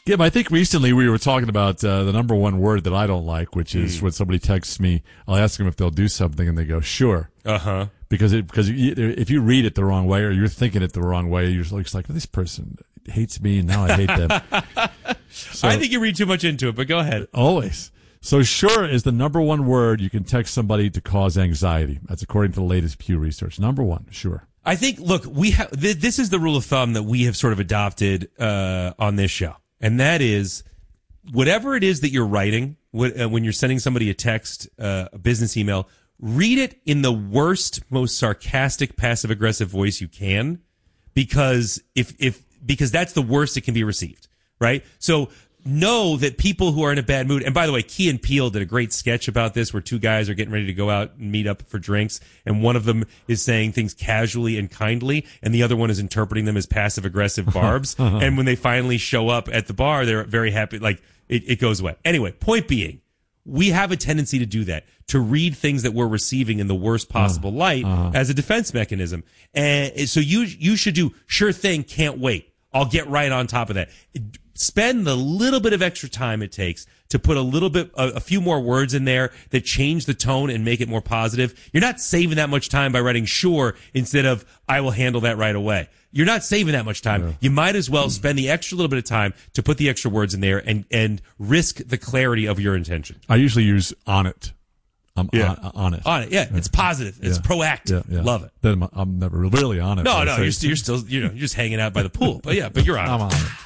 Yeah, but I think recently we were talking about the number one word that I don't like, which is when somebody texts me, I'll ask them if they'll do something, and they go, sure. Uh-huh. Because if you read it the wrong way or you're thinking it the wrong way, you're just like, this person hates me, and now I hate them. So, I think you read too much into it, but go ahead. Always. So sure is the number one word you can text somebody to cause anxiety. That's according to the latest Pew research. Number one, sure. I think, look, this is the rule of thumb that we have sort of adopted on this show. And that is, whatever it is that you're writing, when you're sending somebody a text, a business email, read it in the worst, most sarcastic, passive-aggressive voice you can, because because that's the worst it can be received, right? So know that people who are in a bad mood, and by the way, Key and Peele did a great sketch about this where two guys are getting ready to go out and meet up for drinks, and one of them is saying things casually and kindly, and the other one is interpreting them as passive-aggressive barbs. And when they finally show up at the bar, they're very happy, like it goes away. Anyway, point being, we have a tendency to do that, to read things that we're receiving in the worst possible light as a defense mechanism. And so you should do, sure thing, can't wait. I'll get right on top of that. Spend the little bit of extra time it takes to put a few more words in there that change the tone and make it more positive. You're not saving that much time by writing sure instead of I will handle that right away. You're not saving that much time. Yeah. You might as well spend the extra little bit of time to put the extra words in there and risk the clarity of your intention. I usually use on it. On it. Yeah. It's positive. It's proactive. Yeah. Love it. Then I'm never really on it. No, you're still, you're just hanging out by the pool. But you're on it. I'm on it.